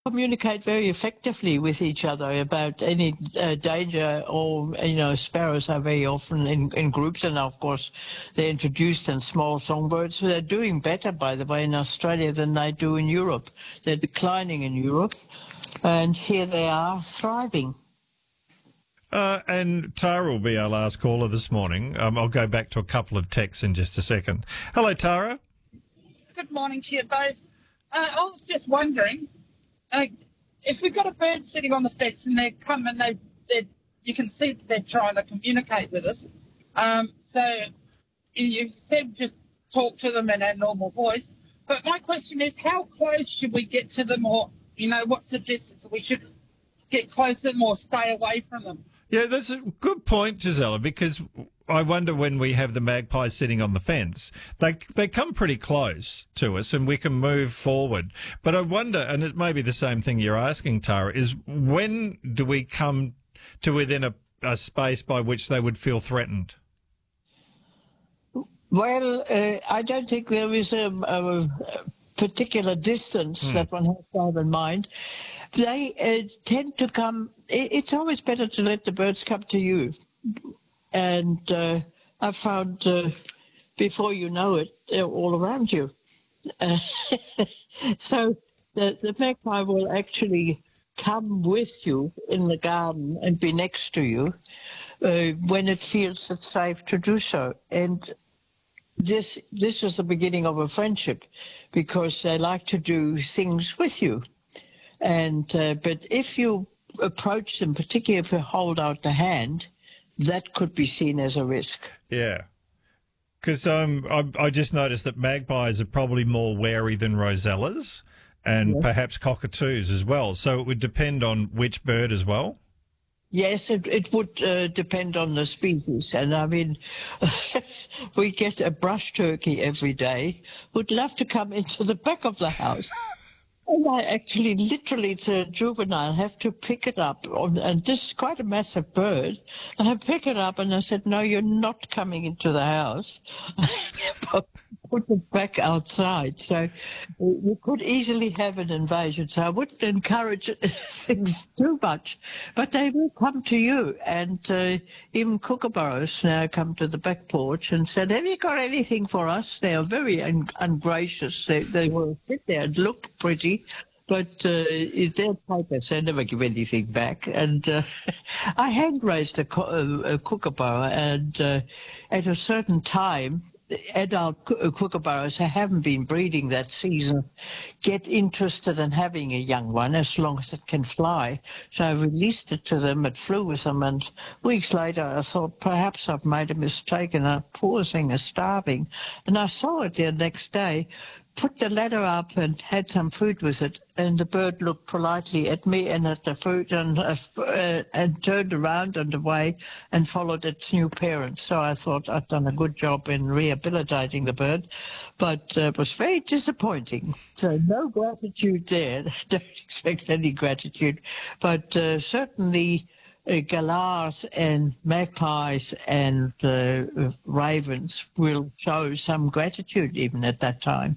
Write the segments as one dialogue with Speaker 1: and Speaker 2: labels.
Speaker 1: communicate very effectively with each other about any danger, or sparrows are very often in groups, and of course they're introduced in small songbirds. So they're doing better, by the way, in Australia than they do in Europe. They're declining in Europe, and here they are thriving.
Speaker 2: And Tara will be our last caller this morning. I'll go back to a couple of texts in just a second. Hello, Tara.
Speaker 3: Good morning to you both. I was just wondering, if we've got a bird sitting on the fence and they come and you can see that they're trying to communicate with us. So you said just talk to them in our normal voice. But my question is, how close should we get to them, or, what's the distance we should get close to them or stay away from them?
Speaker 2: Yeah, that's a good point, Gisela, because I wonder when we have the magpies sitting on the fence, they come pretty close to us and we can move forward. But I wonder, and it may be the same thing you're asking, Tara, is when do we come to within a space by which they would feel threatened?
Speaker 1: Well, I don't think there is a particular distance that one has to have in mind. They tend to come. It's always better to let the birds come to you. And I found before you know it, they're all around you. So the magpie will actually come with you in the garden and be next to you when it feels it's safe to do so. And this was the beginning of a friendship, because they like to do things with you. And but if you approach them, particularly if you hold out the hand, that could be seen as a risk.
Speaker 2: Yeah. Because I just noticed that magpies are probably more wary than rosellas, and perhaps cockatoos as well. So it would depend on which bird as well?
Speaker 1: Yes, it would depend on the species. And I mean, we get a brush turkey every day who'd love to come into the back of the house. And I actually, literally, it's a juvenile, have to pick it up. And this is quite a massive bird. And I pick it up and I said, no, you're not coming into the house. Put it back outside. So you could easily have an invasion. So I wouldn't encourage things too much. But they will come to you. And even kookaburras now come to the back porch and said, have you got anything for us? They are very ungracious. They will sit there and look pretty. But they're papers, they never give anything back. And I hand raised a kookaburra, and at a certain time, adult kookaburras who haven't been breeding that season get interested in having a young one as long as it can fly. So I released it to them, it flew with them, and weeks later I thought perhaps I've made a mistake and that poor thing is starving. And I saw it the next day, put the ladder up and had some food with it, and the bird looked politely at me and at the food and turned around and away and followed its new parents. So I thought I'd done a good job in rehabilitating the bird, but it was very disappointing. So no gratitude there. Don't expect any gratitude, but certainly galahs and magpies and ravens will show some gratitude even at that time.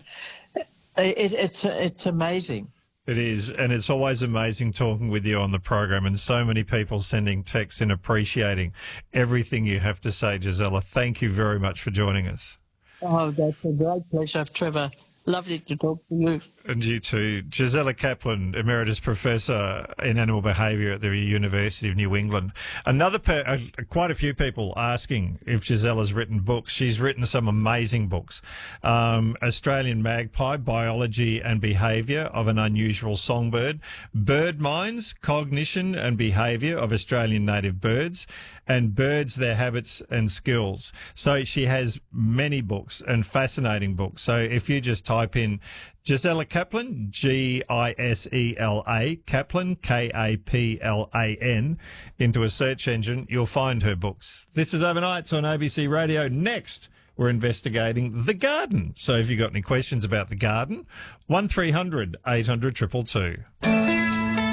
Speaker 1: It's amazing.
Speaker 2: It is, and it's always amazing talking with you on the program, and so many people sending texts and appreciating everything you have to say, Gisela. Thank you very much for joining us.
Speaker 1: Oh, that's a great pleasure, Trevor. Lovely to talk to you.
Speaker 2: And you too. Gisela Kaplan, Emeritus Professor in Animal Behaviour at the University of New England. Quite a few people asking if Gisela's written books. She's written some amazing books. Australian Magpie, Biology and Behaviour of an Unusual Songbird, Bird Minds, Cognition and Behaviour of Australian Native Birds, and Birds, Their Habits and Skills. So she has many books and fascinating books. So if you just type in Gisela Kaplan, Gisela, Kaplan, Kaplan, into a search engine, you'll find her books. This is Overnights on ABC Radio. Next, we're investigating the garden. So if you've got any questions about the garden, 1300 800 222.